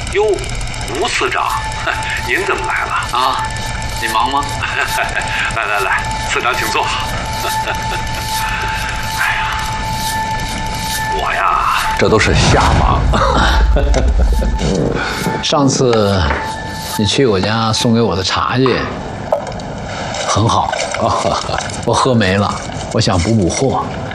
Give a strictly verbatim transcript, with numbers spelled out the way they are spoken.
哟，吴司长，您怎么来了啊？你忙吗？ 来来来，司长请坐。哎呀，我呀，这都是瞎忙。 上次你去我家送给我的茶叶很好，我喝没了，我想补补货。